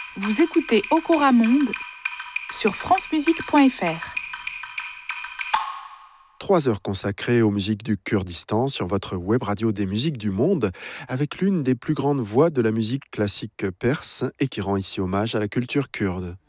Vous écoutez Okora Monde sur francemusique.fr. 3 heures consacrées aux musiques du Kurdistan sur votre web radio des musiques du monde, avec l'une des plus grandes voix de la musique classique perse et qui rend ici hommage à la culture kurde.